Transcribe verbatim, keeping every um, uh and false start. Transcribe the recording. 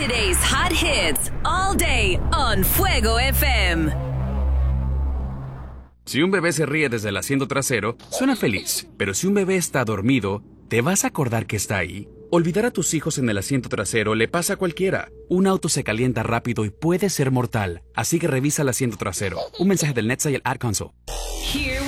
Today's hot hits all day on Fuego F M. Si un bebé se ríe desde el asiento trasero, suena feliz. Pero si un bebé está dormido, ¿te vas a acordar que está ahí? Olvidar a tus hijos en el asiento trasero le pasa a cualquiera. Un auto se calienta rápido y puede ser mortal. Así que revisa el asiento trasero. Un mensaje del NHTSA y el Ad Council. Here